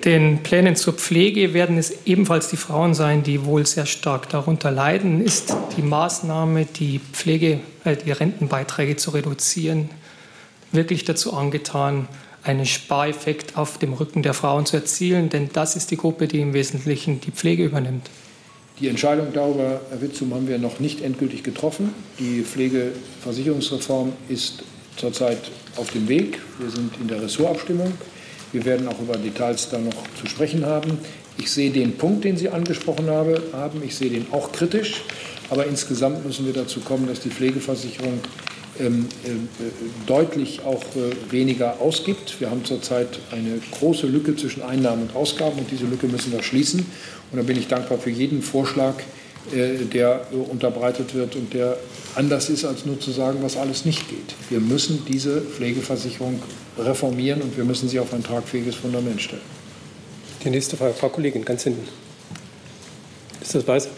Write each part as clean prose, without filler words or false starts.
den Plänen zur Pflege werden es ebenfalls die Frauen sein, die wohl sehr stark darunter leiden. Ist die Maßnahme, die Rentenbeiträge zu reduzieren, wirklich dazu angetan, einen Spareffekt auf dem Rücken der Frauen zu erzielen? Denn das ist die Gruppe, die im Wesentlichen die Pflege übernimmt. Die Entscheidung darüber, Herr Witzum, haben wir noch nicht endgültig getroffen. Die Pflegeversicherungsreform ist zurzeit auf dem Weg. Wir sind in der Ressortabstimmung. Wir werden auch über Details da noch zu sprechen haben. Ich sehe den Punkt, den Sie angesprochen haben. Ich sehe den auch kritisch. Aber insgesamt müssen wir dazu kommen, dass die Pflegeversicherung deutlich auch weniger ausgibt. Wir haben zurzeit eine große Lücke zwischen Einnahmen und Ausgaben, und diese Lücke müssen wir schließen. Und da bin ich dankbar für jeden Vorschlag, der unterbreitet wird und der anders ist, als nur zu sagen, was alles nicht geht. Wir müssen diese Pflegeversicherung reformieren und wir müssen sie auf ein tragfähiges Fundament stellen. Die nächste Frage, Frau Kollegin, ganz hinten. Ist das weiß?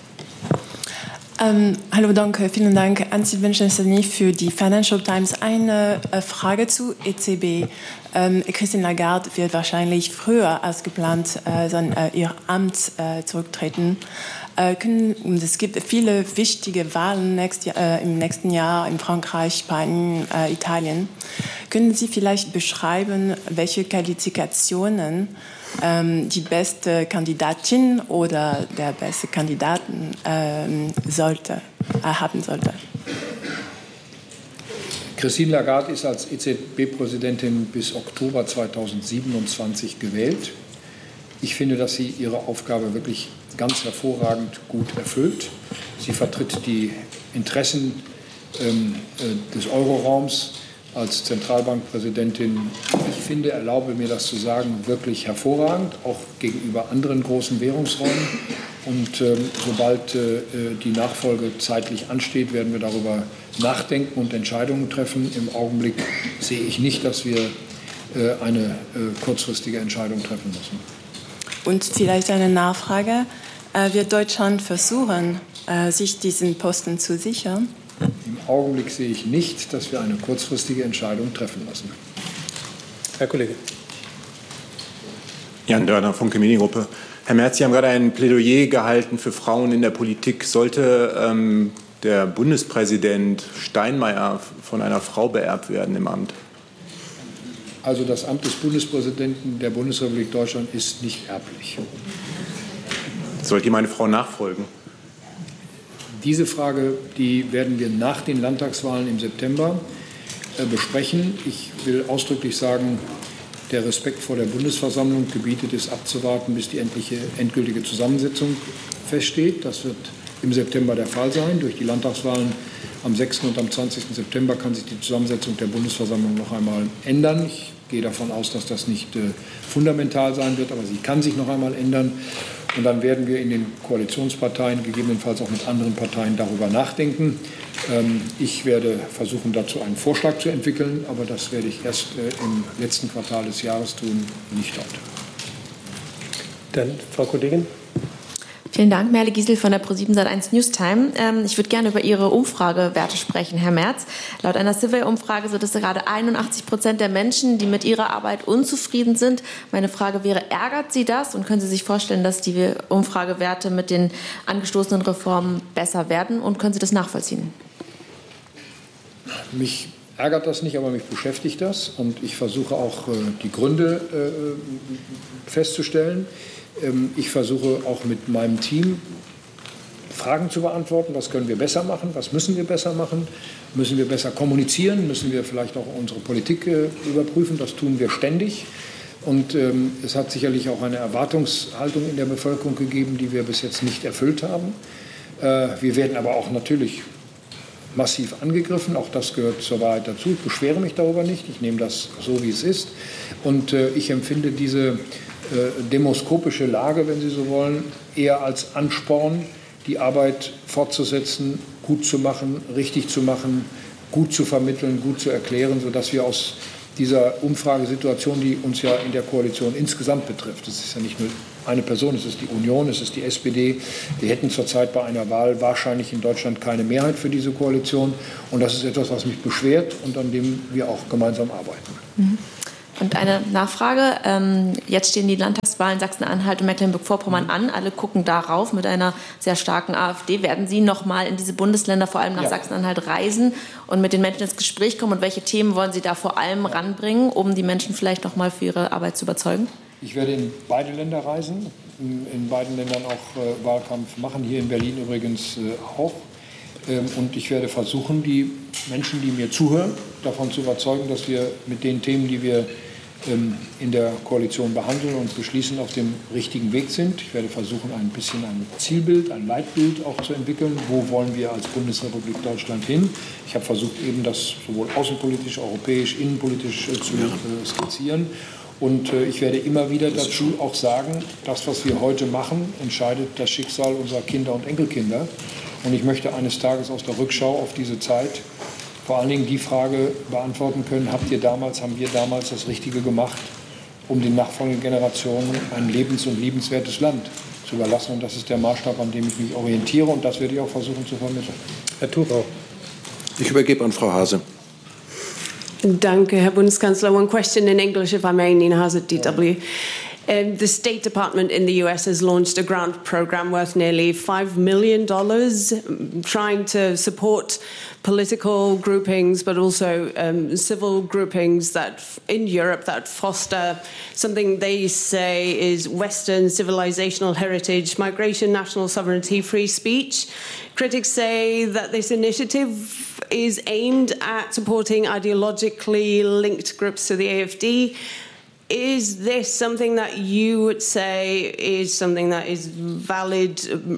Hallo, danke. Vielen Dank an Sie, Vincenzo, für die Financial Times. Eine Frage zu EZB. Christine Lagarde wird wahrscheinlich früher als geplant ihr Amt zurücktreten. Es gibt viele wichtige Wahlen im nächsten Jahr in Frankreich, Spanien, Italien. Können Sie vielleicht beschreiben, welche Qualifikationen die beste Kandidatin oder der beste Kandidaten haben sollte? Christine Lagarde ist als EZB-Präsidentin bis Oktober 2027 gewählt. Ich finde, dass sie ihre Aufgabe wirklich ganz hervorragend gut erfüllt. Sie vertritt die Interessen des Euroraums als Zentralbankpräsidentin. Ich finde, erlaube mir das zu sagen, wirklich hervorragend, auch gegenüber anderen großen Währungsräumen. Und sobald die Nachfolge zeitlich ansteht, werden wir darüber nachdenken und Entscheidungen treffen. Im Augenblick sehe ich nicht, dass wir eine kurzfristige Entscheidung treffen müssen. Und vielleicht eine Nachfrage. Wird Deutschland versuchen, sich diesen Posten zu sichern? Im Augenblick sehe ich nicht, dass wir eine kurzfristige Entscheidung treffen müssen. Herr Kollege. Jan Dörner, Funke Mediengruppe. Herr Merz, Sie haben gerade ein Plädoyer gehalten für Frauen in der Politik. Sollte der Bundespräsident Steinmeier von einer Frau beerbt werden im Amt? Also das Amt des Bundespräsidenten der Bundesrepublik Deutschland ist nicht erblich. Sollte ihm eine Frau nachfolgen? Diese Frage, die werden wir nach den Landtagswahlen im September besprechen. Ich will ausdrücklich sagen, der Respekt vor der Bundesversammlung gebietet es abzuwarten, bis die endgültige Zusammensetzung feststeht. Das wird im September der Fall sein. Durch die Landtagswahlen am 6. und am 20. September kann sich die Zusammensetzung der Bundesversammlung noch einmal ändern. Ich gehe davon aus, dass das nicht fundamental sein wird, aber sie kann sich noch einmal ändern. Und dann werden wir in den Koalitionsparteien, gegebenenfalls auch mit anderen Parteien, darüber nachdenken. Ich werde versuchen, dazu einen Vorschlag zu entwickeln, aber das werde ich erst im letzten Quartal des Jahres tun, nicht heute. Dann Frau Kollegin. Vielen Dank, Merle Giesel von der Pro7 Sat.1 Newstime. Ich würde gerne über Ihre Umfragewerte sprechen, Herr Merz. Laut einer Survey-Umfrage sind es gerade 81% der Menschen, die mit ihrer Arbeit unzufrieden sind. Meine Frage wäre, ärgert Sie das? Und können Sie sich vorstellen, dass die Umfragewerte mit den angestoßenen Reformen besser werden? Und können Sie das nachvollziehen? Mich ärgert das nicht, aber mich beschäftigt das. Und ich versuche auch die Gründe festzustellen. Ich versuche auch mit meinem Team Fragen zu beantworten. Was können wir besser machen? Was müssen wir besser machen? Müssen wir besser kommunizieren? Müssen wir vielleicht auch unsere Politik überprüfen? Das tun wir ständig. Und es hat sicherlich auch eine Erwartungshaltung in der Bevölkerung gegeben, die wir bis jetzt nicht erfüllt haben. Wir werden aber auch natürlich massiv angegriffen. Auch das gehört zur Wahrheit dazu. Ich beschwere mich darüber nicht. Ich nehme das so, wie es ist. Und ich empfinde diese demoskopische Lage, wenn Sie so wollen, eher als Ansporn, die Arbeit fortzusetzen, gut zu machen, richtig zu machen, gut zu vermitteln, gut zu erklären, sodass wir aus dieser Umfragesituation, die uns ja in der Koalition insgesamt betrifft, es ist ja nicht nur eine Person, es ist die Union, es ist die SPD, wir hätten zurzeit bei einer Wahl wahrscheinlich in Deutschland keine Mehrheit für diese Koalition. Und das ist etwas, was mich beschwert und an dem wir auch gemeinsam arbeiten. Und eine Nachfrage. Jetzt stehen die Landtagswahlen Sachsen-Anhalt und Mecklenburg-Vorpommern an. Alle gucken darauf mit einer sehr starken AfD. Werden Sie noch mal in diese Bundesländer, vor allem nach Sachsen-Anhalt, reisen und mit den Menschen ins Gespräch kommen? Und welche Themen wollen Sie da vor allem ranbringen, um die Menschen vielleicht noch mal für ihre Arbeit zu überzeugen? Ich werde in beide Länder reisen, in beiden Ländern auch Wahlkampf machen, hier in Berlin übrigens auch. Und ich werde versuchen, die Menschen, die mir zuhören, davon zu überzeugen, dass wir mit den Themen, die wir in der Koalition behandeln und beschließen, auf dem richtigen Weg sind. Ich werde versuchen, ein bisschen ein Zielbild, ein Leitbild auch zu entwickeln. Wo wollen wir als Bundesrepublik Deutschland hin? Ich habe versucht, eben das sowohl außenpolitisch, europäisch, innenpolitisch zu skizzieren. Und ich werde immer wieder dazu auch sagen, das, was wir heute machen, entscheidet das Schicksal unserer Kinder und Enkelkinder. Und ich möchte eines Tages aus der Rückschau auf diese Zeit vor allen Dingen die Frage beantworten können, haben wir damals das Richtige gemacht, um den nachfolgenden Generationen ein lebens- und liebenswertes Land zu überlassen. Und das ist der Maßstab, an dem ich mich orientiere. Und das werde ich auch versuchen zu vermitteln. Herr Thurau. Ich übergebe an Frau Hase. Danke, Herr Bundeskanzler. One question in English, if I may, Nina Hase, DW. The State Department in the US has launched a grant program worth nearly $5 million, trying to support political groupings, but also civil groupings that in Europe that foster something they say is Western civilizational heritage, migration, national sovereignty, free speech. Critics say that this initiative is aimed at supporting ideologically linked groups to the AfD. Is this something that you would say is something that is valid,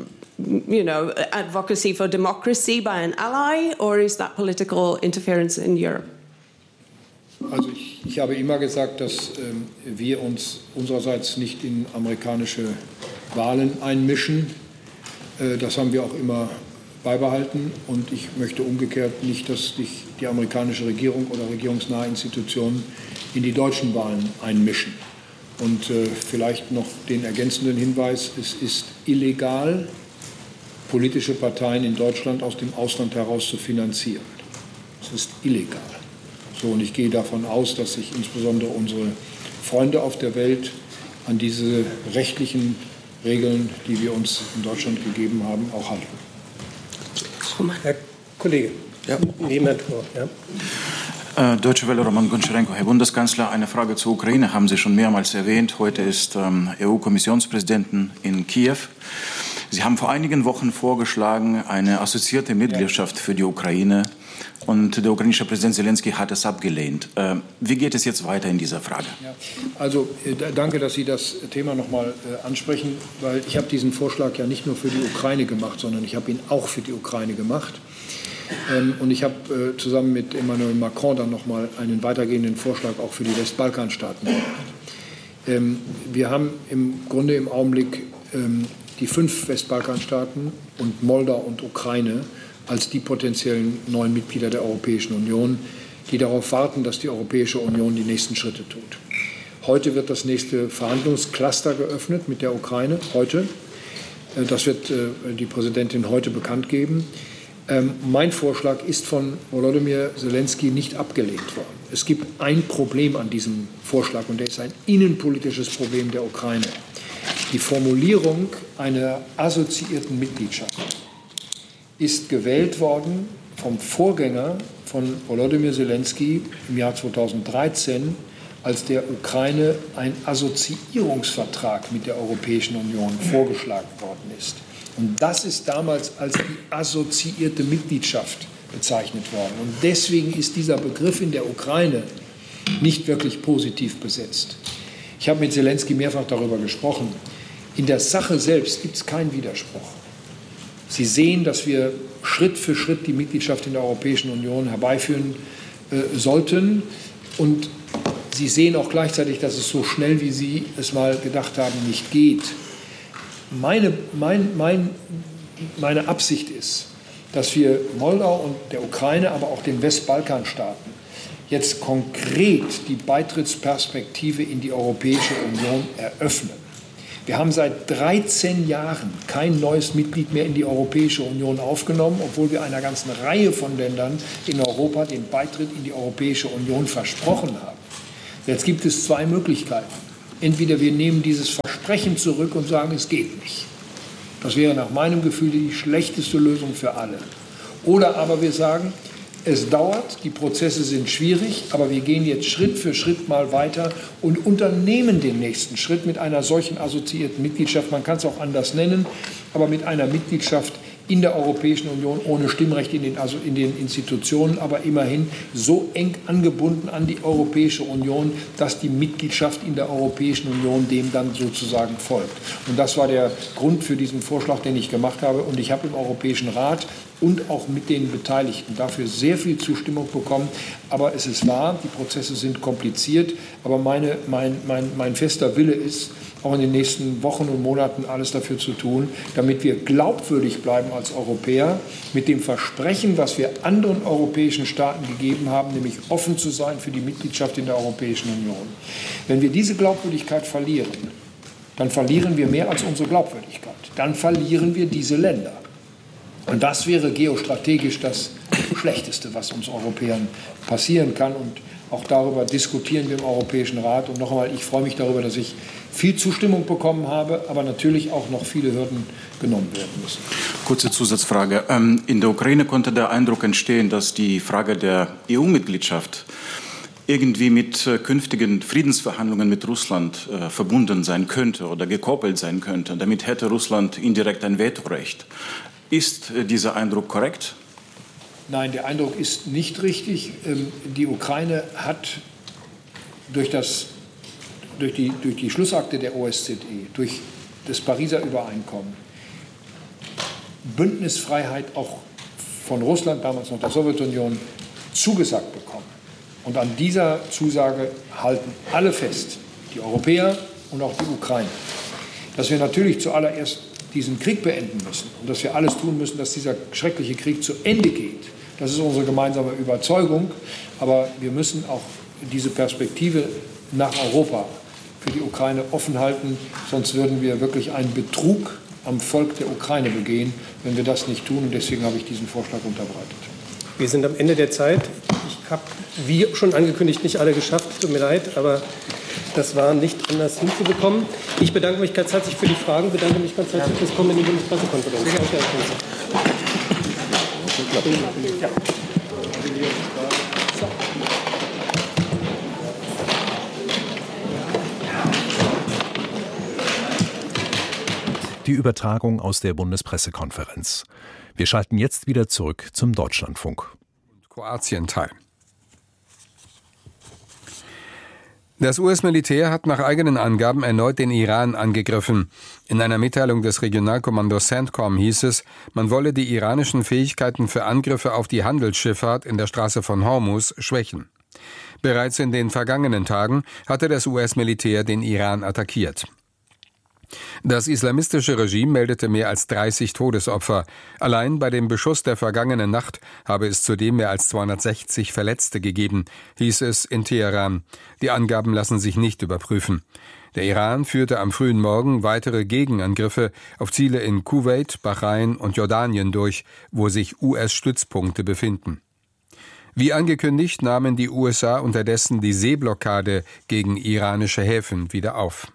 advocacy for democracy by an ally, or is that political interference in Europe? Also ich habe immer gesagt, dass wir uns unsererseits nicht in amerikanische Wahlen einmischen. Das haben wir auch immer beibehalten. Und ich möchte umgekehrt nicht, dass sich die amerikanische Regierung oder regierungsnahe Institutionen in die deutschen Wahlen einmischen. Und vielleicht noch den ergänzenden Hinweis, es ist illegal, politische Parteien in Deutschland aus dem Ausland heraus zu finanzieren. Es ist illegal. So, und ich gehe davon aus, dass sich insbesondere unsere Freunde auf der Welt an diese rechtlichen Regeln, die wir uns in Deutschland gegeben haben, auch halten. Herr Kollege, neben Herrn Thurau. Deutsche Welle, Roman Goncharenko. Herr Bundeskanzler, eine Frage zur Ukraine haben Sie schon mehrmals erwähnt. Heute ist EU-Kommissionspräsidenten in Kiew. Sie haben vor einigen Wochen vorgeschlagen, eine assoziierte Mitgliedschaft für die Ukraine. Und der ukrainische Präsident Zelensky hat es abgelehnt. Wie geht es jetzt weiter in dieser Frage? Ja, also danke, dass Sie das Thema noch mal ansprechen, weil ich habe diesen Vorschlag ja nicht nur für die Ukraine gemacht, sondern ich habe ihn auch für die Ukraine gemacht. Und ich habe zusammen mit Emmanuel Macron dann noch mal einen weitergehenden Vorschlag auch für die Westbalkanstaaten gemacht. Wir haben im Grunde im Augenblick die 5 Westbalkanstaaten und Moldau und Ukraine als die potenziellen neuen Mitglieder der Europäischen Union, die darauf warten, dass die Europäische Union die nächsten Schritte tut. Heute wird das nächste Verhandlungscluster geöffnet mit der Ukraine. Heute. Das wird die Präsidentin heute bekannt geben. Mein Vorschlag ist von Volodymyr Zelensky nicht abgelehnt worden. Es gibt ein Problem an diesem Vorschlag, und der ist ein innenpolitisches Problem der Ukraine. Die Formulierung einer assoziierten Mitgliedschaft ist gewählt worden vom Vorgänger von Volodymyr Zelensky im Jahr 2013, als der Ukraine ein Assoziierungsvertrag mit der Europäischen Union vorgeschlagen worden ist. Und das ist damals als die assoziierte Mitgliedschaft bezeichnet worden. Und deswegen ist dieser Begriff in der Ukraine nicht wirklich positiv besetzt. Ich habe mit Zelensky mehrfach darüber gesprochen. In der Sache selbst gibt es keinen Widerspruch. Sie sehen, dass wir Schritt für Schritt die Mitgliedschaft in der Europäischen Union herbeiführen sollten. Und Sie sehen auch gleichzeitig, dass es so schnell, wie Sie es mal gedacht haben, nicht geht. Meine Absicht ist, dass wir Moldau und der Ukraine, aber auch den Westbalkanstaaten jetzt konkret die Beitrittsperspektive in die Europäische Union eröffnen. Wir haben seit 13 Jahren kein neues Mitglied mehr in die Europäische Union aufgenommen, obwohl wir einer ganzen Reihe von Ländern in Europa den Beitritt in die Europäische Union versprochen haben. Jetzt gibt es zwei Möglichkeiten. Entweder wir nehmen dieses Versprechen zurück und sagen, es geht nicht. Das wäre nach meinem Gefühl die schlechteste Lösung für alle. Oder aber wir sagen, es dauert, die Prozesse sind schwierig, aber wir gehen jetzt Schritt für Schritt mal weiter und unternehmen den nächsten Schritt mit einer solchen assoziierten Mitgliedschaft. Man kann es auch anders nennen, aber mit einer Mitgliedschaft in der Europäischen Union, ohne Stimmrecht in den Institutionen, aber immerhin so eng angebunden an die Europäische Union, dass die Mitgliedschaft in der Europäischen Union dem dann sozusagen folgt. Und das war der Grund für diesen Vorschlag, den ich gemacht habe. Und ich habe im Europäischen Rat und auch mit den Beteiligten dafür sehr viel Zustimmung bekommen. Aber es ist wahr, die Prozesse sind kompliziert. Aber mein fester Wille ist, auch in den nächsten Wochen und Monaten alles dafür zu tun, damit wir glaubwürdig bleiben als Europäer mit dem Versprechen, was wir anderen europäischen Staaten gegeben haben, nämlich offen zu sein für die Mitgliedschaft in der Europäischen Union. Wenn wir diese Glaubwürdigkeit verlieren, dann verlieren wir mehr als unsere Glaubwürdigkeit. Dann verlieren wir diese Länder. Und das wäre geostrategisch das Schlechteste, was uns Europäern passieren kann. Und auch darüber diskutieren wir im Europäischen Rat. Und noch einmal, ich freue mich darüber, dass ich viel Zustimmung bekommen habe, aber natürlich auch noch viele Hürden genommen werden müssen. Kurze Zusatzfrage. In der Ukraine konnte der Eindruck entstehen, dass die Frage der EU-Mitgliedschaft irgendwie mit künftigen Friedensverhandlungen mit Russland verbunden sein könnte oder gekoppelt sein könnte. Damit hätte Russland indirekt ein Vetorecht. Ist dieser Eindruck korrekt? Nein, der Eindruck ist nicht richtig. Die Ukraine hat durch die Schlussakte der OSZE, durch das Pariser Übereinkommen, Bündnisfreiheit auch von Russland, damals noch der Sowjetunion, zugesagt bekommen. Und an dieser Zusage halten alle fest, die Europäer und auch die Ukrainer, dass wir natürlich zuallererst diesen Krieg beenden müssen und dass wir alles tun müssen, dass dieser schreckliche Krieg zu Ende geht. Das ist unsere gemeinsame Überzeugung. Aber wir müssen auch diese Perspektive nach Europa für die Ukraine offen halten. Sonst würden wir wirklich einen Betrug am Volk der Ukraine begehen, wenn wir das nicht tun. Und deswegen habe ich diesen Vorschlag unterbreitet. Wir sind am Ende der Zeit. Ich habe, wie schon angekündigt, nicht alle geschafft. Tut mir leid, aber das war nicht anders hinzubekommen. Ich bedanke mich ganz herzlich für die Fragen, bedanke mich ganz herzlich fürs Kommen in die Bundespressekonferenz. Die Übertragung aus der Bundespressekonferenz. Wir schalten jetzt wieder zurück zum Deutschlandfunk. Kroatien teil. Das US-Militär hat nach eigenen Angaben erneut den Iran angegriffen. In einer Mitteilung des Regionalkommandos CENTCOM hieß es, man wolle die iranischen Fähigkeiten für Angriffe auf die Handelsschifffahrt in der Straße von Hormuz schwächen. Bereits in den vergangenen Tagen hatte das US-Militär den Iran attackiert. Das islamistische Regime meldete mehr als 30 Todesopfer. Allein bei dem Beschuss der vergangenen Nacht habe es zudem mehr als 260 Verletzte gegeben, hieß es in Teheran. Die Angaben lassen sich nicht überprüfen. Der Iran führte am frühen Morgen weitere Gegenangriffe auf Ziele in Kuwait, Bahrain und Jordanien durch, wo sich US-Stützpunkte befinden. Wie angekündigt, nahmen die USA unterdessen die Seeblockade gegen iranische Häfen wieder auf.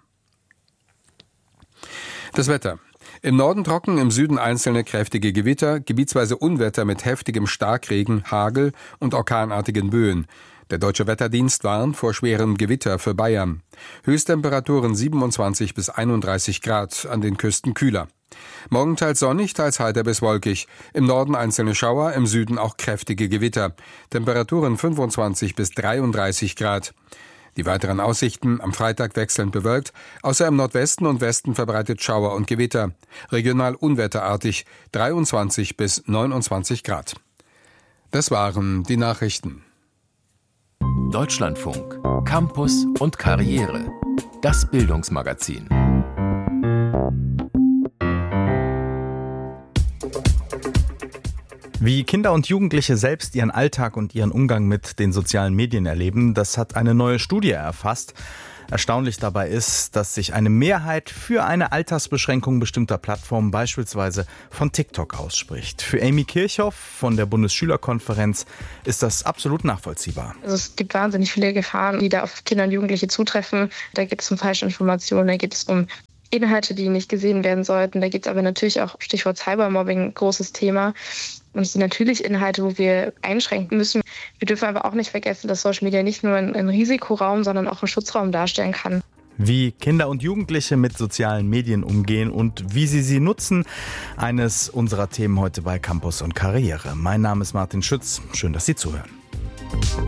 Das Wetter. Im Norden trocken, im Süden einzelne kräftige Gewitter, gebietsweise Unwetter mit heftigem Starkregen, Hagel und orkanartigen Böen. Der Deutsche Wetterdienst warnt vor schwerem Gewitter für Bayern. Höchsttemperaturen 27 bis 31 Grad, an den Küsten kühler. Morgen teils sonnig, teils heiter bis wolkig. Im Norden einzelne Schauer, im Süden auch kräftige Gewitter. Temperaturen 25 bis 33 Grad. Die weiteren Aussichten: am Freitag wechselnd bewölkt, außer im Nordwesten und Westen verbreitet Schauer und Gewitter. Regional unwetterartig, 23 bis 29 Grad. Das waren die Nachrichten. Deutschlandfunk, Campus und Karriere. Das Bildungsmagazin. Wie Kinder und Jugendliche selbst ihren Alltag und ihren Umgang mit den sozialen Medien erleben, das hat eine neue Studie erfasst. Erstaunlich dabei ist, dass sich eine Mehrheit für eine Altersbeschränkung bestimmter Plattformen, beispielsweise von TikTok, ausspricht. Für Amy Kirchhoff von der Bundesschülerkonferenz ist das absolut nachvollziehbar. Also es gibt wahnsinnig viele Gefahren, die da auf Kinder und Jugendliche zutreffen. Da geht es um Falschinformationen, da geht es um Inhalte, die nicht gesehen werden sollten. Da geht es aber natürlich auch, Stichwort Cybermobbing, großes Thema. Und es sind natürlich Inhalte, wo wir einschränken müssen. Wir dürfen aber auch nicht vergessen, dass Social Media nicht nur ein Risikoraum, sondern auch einen Schutzraum darstellen kann. Wie Kinder und Jugendliche mit sozialen Medien umgehen und wie sie nutzen. Eines unserer Themen heute bei Campus und Karriere. Mein Name ist Martin Schütz. Schön, dass Sie zuhören.